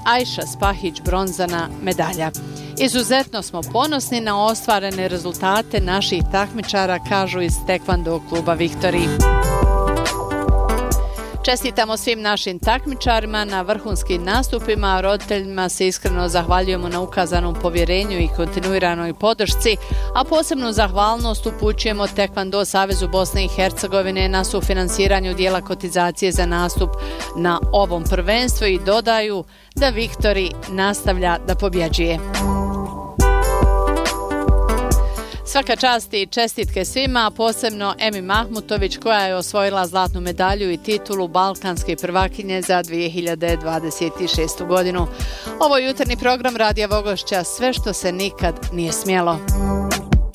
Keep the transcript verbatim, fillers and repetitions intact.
Ajša Spahić bronzana medalja. Izuzetno smo ponosni na ostvarene rezultate naših takmičara, kažu iz Tekvando kluba Viktori. Čestitamo svim našim takmičarima na vrhunskim nastupima, a roditeljima se iskreno zahvaljujemo na ukazanom povjerenju i kontinuiranoj podršci, a posebnu zahvalnost upućujemo Tekvando Savezu Bosne i Hercegovine na sufinansiranju dijela kotizacije za nastup na ovom prvenstvu i dodaju da Viktori nastavlja da pobjeđuje. Svaka čast i čestitke svima, posebno Emi Mahmutović koja je osvojila zlatnu medalju i titulu balkanske prvakinje za dvije hiljade dvadeset šestu godinu. Ovo je jutarnji program Radija Vogošća, sve što se nikad nije smjelo.